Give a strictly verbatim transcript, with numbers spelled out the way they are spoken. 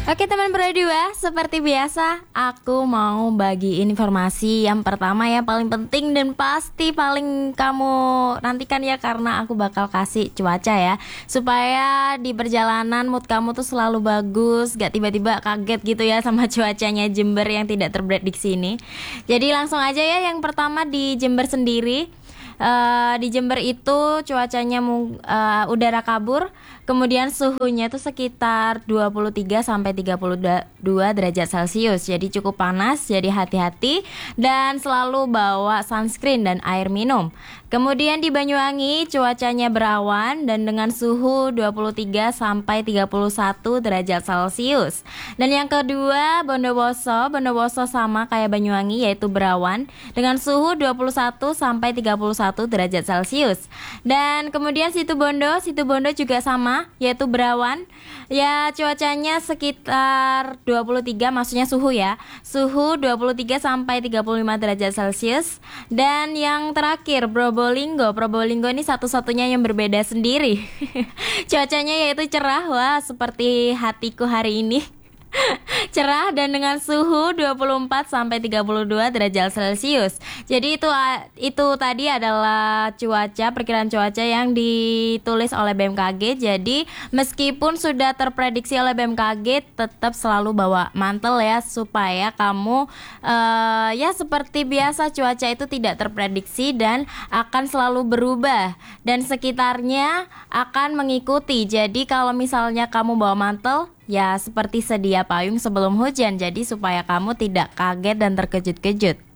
Oke teman berdua, seperti biasa aku mau bagi informasi yang pertama ya, paling penting dan pasti paling kamu nantikan ya, karena aku bakal kasih cuaca ya, supaya di perjalanan mood kamu tuh selalu bagus, gak tiba-tiba kaget gitu ya sama cuacanya Jember yang tidak terprediksi ini. Jadi langsung aja ya, yang pertama di Jember sendiri. Uh, di Jember itu cuacanya uh, udara kabur, kemudian suhunya itu sekitar dua puluh tiga sampai tiga puluh dua derajat Celcius. Jadi cukup panas, jadi hati-hati dan selalu bawa sunscreen dan air minum. Kemudian di Banyuwangi cuacanya berawan dan dengan suhu dua puluh tiga sampai tiga puluh satu derajat Celcius. Dan yang kedua Bondowoso, Bondowoso sama kayak Banyuwangi yaitu berawan dengan suhu dua puluh satu sampai tiga puluh satu derajat Celcius. Dan kemudian Situbondo, Situbondo juga sama yaitu berawan. Ya cuacanya sekitar dua puluh tiga, maksudnya suhu ya. Suhu dua puluh tiga sampai tiga puluh lima derajat Celcius. Dan yang terakhir Probolinggo, Probolinggo ini satu-satunya yang berbeda sendiri. Cuacanya yaitu cerah, wah seperti hatiku hari ini. Cerah dan dengan suhu dua puluh empat sampai tiga puluh dua derajat Celcius. Jadi itu itu tadi adalah cuaca, perkiraan cuaca yang ditulis oleh B M K G. Jadi meskipun sudah terprediksi oleh B M K G, tetap selalu bawa mantel ya, supaya kamu uh, ya seperti biasa cuaca itu tidak terprediksi dan akan selalu berubah dan sekitarnya akan mengikuti. Jadi kalau misalnya kamu bawa mantel, ya seperti sedia payung sebelum hujan, jadi supaya kamu tidak kaget dan terkejut-kejut.